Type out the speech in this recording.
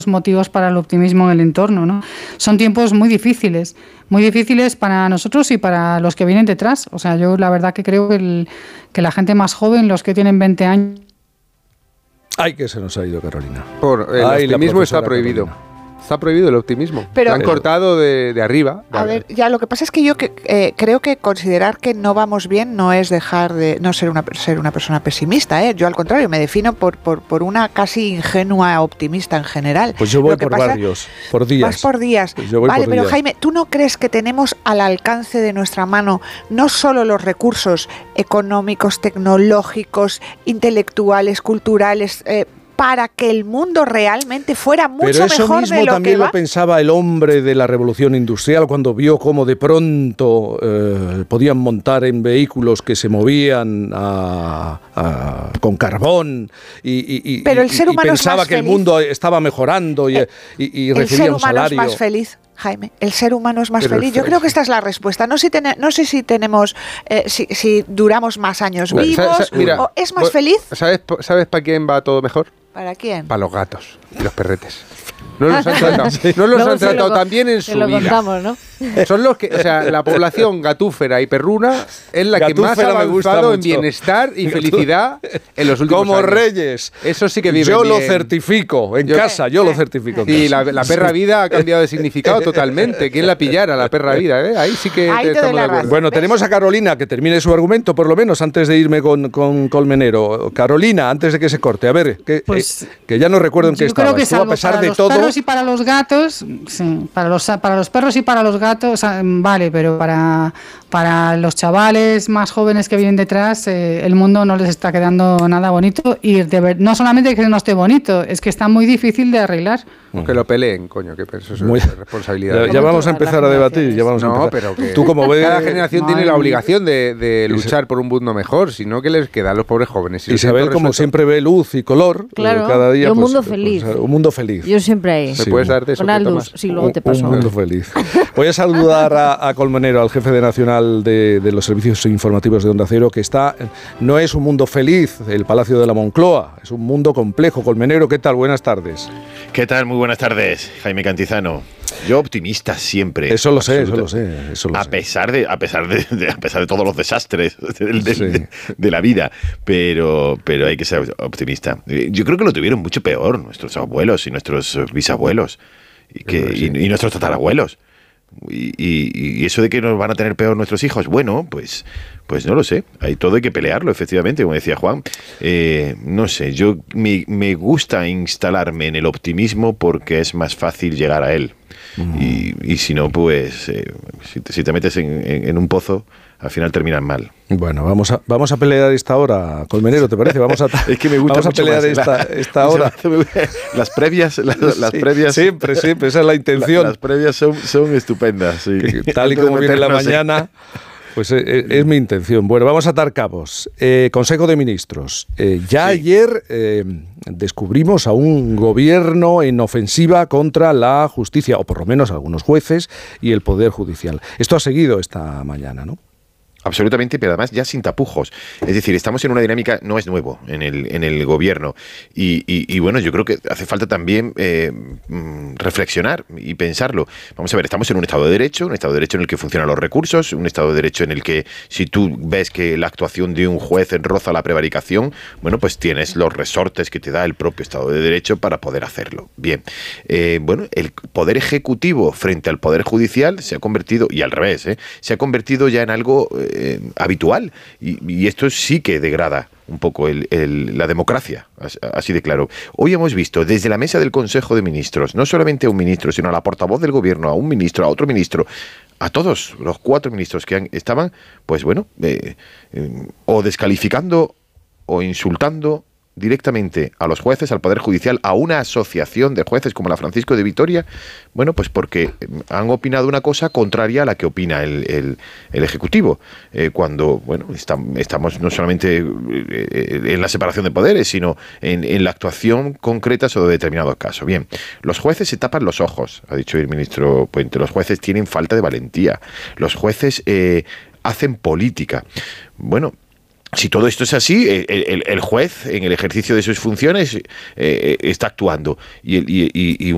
motivos para el optimismo en el entorno, ¿no? Son tiempos muy difíciles para nosotros y para los que vienen detrás. O sea, yo la verdad que creo que la gente más joven, los que tienen 20 años... Ay, que se nos ha ido Carolina. El optimismo está prohibido. Carolina. Está prohibido el optimismo. Pero, lo han cortado de arriba. A ver, ya lo que pasa es que yo creo que considerar que no vamos bien no es dejar de no ser una persona pesimista, ¿eh? Yo al contrario me defino por una casi ingenua optimista en general. Pues yo voy por barrios, por días. Vas por días. Pues yo voy vale, por pero días. Jaime, ¿tú no crees que tenemos al alcance de nuestra mano no solo los recursos económicos, tecnológicos, intelectuales, culturales, para que el mundo realmente fuera mucho mejor de lo que va? Pero eso mismo también lo pensaba el hombre de la revolución industrial cuando vio cómo de pronto podían montar en vehículos que se movían con carbón y pensaba que el mundo estaba mejorando y recibía un salario. El ser humano es más feliz. Jaime, el ser humano es más feliz. Yo creo que esta es la respuesta. No sé si tenemos, si duramos más años vivos. Mira, o ¿es más feliz? ¿Sabes para quién va todo mejor? ¿Para quién? Para los gatos y los perretes. No los han tratado tan bien en su vida. Contamos, ¿no? Son los que, o sea, la población gatúfera y perruna es la que más ha avanzado en bienestar y felicidad en los últimos años. Como reyes. Eso sí que vive Yo bien. lo certifico en casa, yo lo certifico en sí, casa. La perra vida ha cambiado de significado totalmente. ¿Quién la pillara, la perra vida? Ahí sí que estamos de acuerdo. Bueno, tenemos a Carolina, que termine su argumento, por lo menos, antes de irme con Colmenero. Carolina, antes de que se corte, a ver, que ya no recuerdo en qué estabas. Yo creo que tú, a pesar de todo... Para los perros y para los gatos, sí, para los perros y para los gatos, vale, pero para los chavales más jóvenes que vienen detrás, el mundo no les está quedando nada bonito y no solamente que no esté bonito, es que está muy difícil de arreglar. Que lo peleen, coño, que eso es responsabilidad. Ya vamos a empezar a debatir. Pero que tú como ves, cada generación tiene la obligación de luchar por un mundo mejor, sino que les queda a los pobres jóvenes. Isabel, como siempre, ve luz y color. Claro, cada día, un mundo feliz. Un mundo feliz. Yo siempre ahí. ¿Me puedes dar de eso? Con Aldus, sí, luego te paso. Un mundo feliz. Voy a saludar a Colmenero, al jefe de Nacional de los Servicios Informativos de Onda Cero, que no es un mundo feliz, el Palacio de la Moncloa, es un mundo complejo. Colmenero, ¿qué tal? Buenas tardes. ¿Qué tal? Muy buenas tardes, Jaime Cantizano. Yo optimista siempre. Eso lo sé. A pesar de todos los desastres de la vida, pero hay que ser optimista. Yo creo que lo tuvieron mucho peor nuestros abuelos y nuestros bisabuelos y nuestros tatarabuelos. Y eso de que nos van a tener peor nuestros hijos, bueno, pues no lo sé. Todo hay que pelearlo, efectivamente, como decía Juan. No sé, yo me gusta instalarme en el optimismo porque es más fácil llegar a él. Y si no, pues si te metes en un pozo, al final terminas mal. Bueno, vamos a pelear esta hora, Colmenero, ¿te parece? Es que me gusta mucho pelear esta hora. Las previas, las previas. Siempre, esa es la intención. Las previas son estupendas. Sí. Tal y como viene la mañana, pues es mi intención. Bueno, vamos a atar cabos. Consejo de Ministros. Ayer descubrimos a un gobierno en ofensiva contra la justicia, o por lo menos algunos jueces y el Poder Judicial. Esto ha seguido esta mañana, ¿no? Absolutamente, pero además ya sin tapujos. Es decir, estamos en una dinámica, no es nuevo en el gobierno. Y bueno, yo creo que hace falta también reflexionar y pensarlo. Vamos a ver, estamos en un Estado de Derecho en el que funcionan los recursos, un Estado de Derecho en el que si tú ves que la actuación de un juez roza la prevaricación, bueno, pues tienes los resortes que te da el propio Estado de Derecho para poder hacerlo. Bien, bueno, el Poder Ejecutivo frente al Poder Judicial se ha convertido, y al revés, se ha convertido ya en algo habitual, y esto sí que degrada un poco la democracia, así de claro. Hoy hemos visto desde la mesa del Consejo de Ministros, no solamente a un ministro, sino a la portavoz del gobierno, a un ministro, a otro ministro, a todos los 4 ministros que estaban, pues bueno, o descalificando o insultando directamente a los jueces, al Poder Judicial, a una asociación de jueces como la Francisco de Vitoria, bueno, pues porque han opinado una cosa contraria a la que opina el Ejecutivo, cuando, bueno, estamos no solamente en la separación de poderes, sino en la actuación concreta sobre determinados casos. Bien, los jueces se tapan los ojos, ha dicho el ministro Puente, los jueces tienen falta de valentía, los jueces hacen política. Bueno, si todo esto es así, el juez, en el ejercicio de sus funciones, está actuando. Y